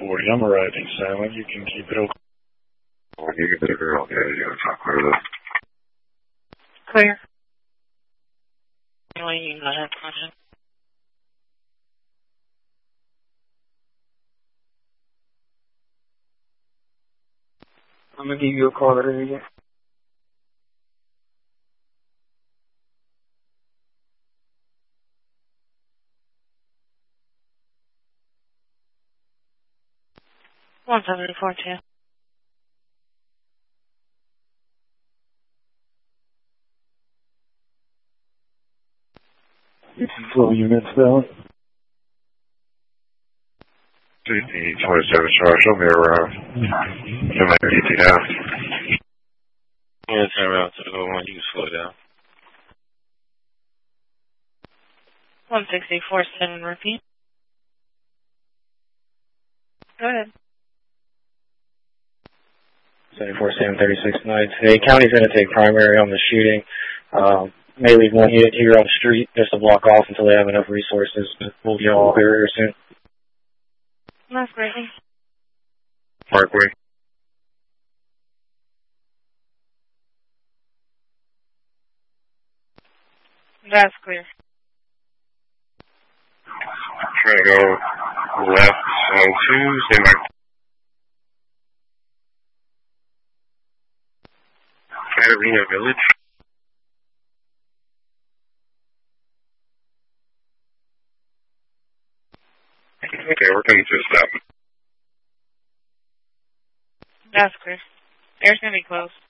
40. I'm arriving silent. You can keep it open. Oh, you can take her. Okay, you gotta talk clear. Clear. No, you not have contact. I'm gonna give you a call later again. One 742. Flow units down. 27 charge. Show me around. You might need to down. Yeah, turn around to the one. You can slow down. 164.7, repeat. Go ahead. 74-7, 36-9. The county's going to take primary on the shooting. May leave one unit here on the street just to block off until they have enough resources. We'll get all clear here soon. That's great. Parkway. That's clear. Trying to go left on 2. Stay by. Catarina Village. Okay, we're coming to a stop. That's clear. Air's gonna be closed.